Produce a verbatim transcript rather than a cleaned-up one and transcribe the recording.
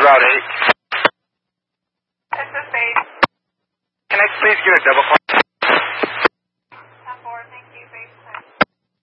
Route eight. This is Faith. Can I please get a double call?